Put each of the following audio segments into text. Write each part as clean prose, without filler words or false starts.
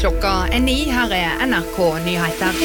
Klokka 9, her NRK Nyheter.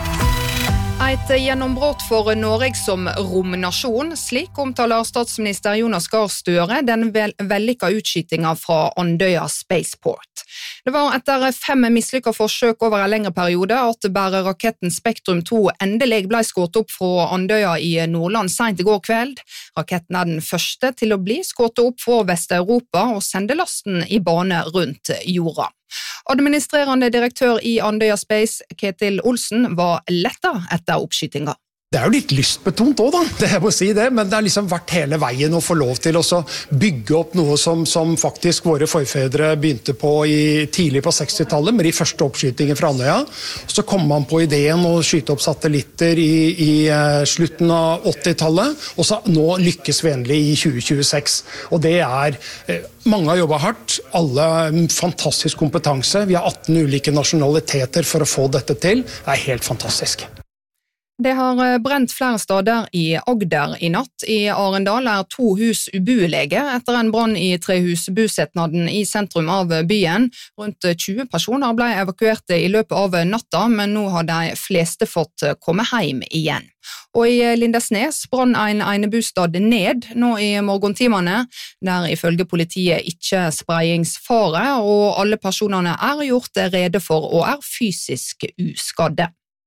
Et gjennombrott for Norge som romnasjon, slik omtaler statsminister Jonas Gahr Støre den vellykka utskytinga fra Andøya Spaceport. Det var etter 5 mislykka forsøk over en lengre periode at bæreraketten Spektrum 2 endelig ble skutt opp fra Andøya i Nordland sent i går kveld. Raketten den første til å bli skutt opp fra Vest-Europa og sende lasten i bane rundt jorda. Administrerende direktør i Andøya Space, Ketil Olsen, var letta etter oppskytinga. Det jo litt lystbetont også da, det jeg må si det, men det har liksom vært hele veien å få lov til å bygge opp noe som faktisk våre forfedre begynte på tidlig på 60-tallet, med de første oppskytingene fra Andøya. Så kom man på ideen å skyte opp satellitter i slutten av 80-tallet, og så nå lykkes vi endelig i 2026. Og det mange har jobbet hardt, alle fantastisk kompetanse, vi har 18 ulike nasjonaliteter for å få dette til. Det helt fantastisk. Det har brent flere steder i Agder i natt. I Arendal 2 hus ubuelige etter en brann i trehusbusetnaden i sentrum av byen. Rundt 20 personer ble evakuert i løpet av natta, men nå har de fleste fått komme hjem igjen. Og i Lindesnes brann en enebostad ned nå i morgentimene, der ifølge politiet ikke spreiingsfare, og alle personene gjort rede for og fysisk uskadde.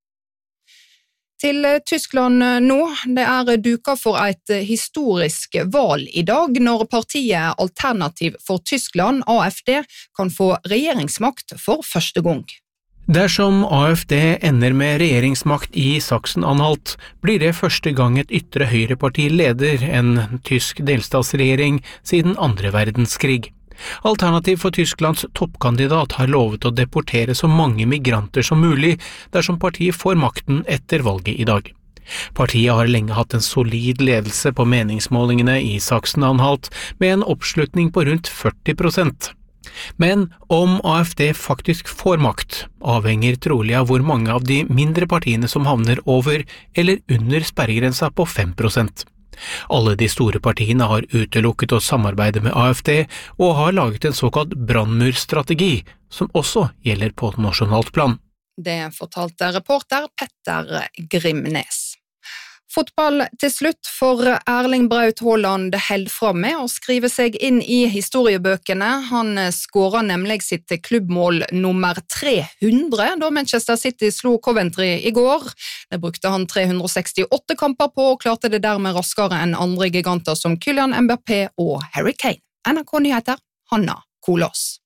Til Tyskland nå, det duket for et historisk valg i dag, når partiet Alternativ for Tyskland, AfD, kan få regjeringsmakt for første gang. Dersom AfD ender med regjeringsmakt i Sachsen-Anhalt, blir det første gang et ytre høyreparti leder en tysk delstatsregjering siden andre verdenskrig. Alternativ for Tysklands toppkandidat har lovet å deportere så mange migranter som mulig dersom partiet får makten etter valget i dag. Partiet har lenge hatt en solid ledelse på meningsmålingene i Sachsen-Anhalt med en oppslutning på rundt 40%. Men om AfD faktisk får makt, avhenger trolig av hvor mange av de mindre partiene som havner over eller under sperregrensa på 5%. Alle de store partiene har utelukket å samarbeide med AfD og har laget en såkalt brannmurstrategi, som også gjelder på nasjonalt plan. Det fortalte reporter Petter Grimnes. Fotball til slutt, for Erling Braut Haaland held fram med å skrive seg inn i historiebøkene. Han skåret nemlig sitt klubbmål nummer 300 da Manchester City slo Coventry i går. Det brukte han 368 kamper på og klarte det dermed raskere enn andre giganter som Kylian Mbappé og Harry Kane. NRK Nyheter, Hanna Kolås.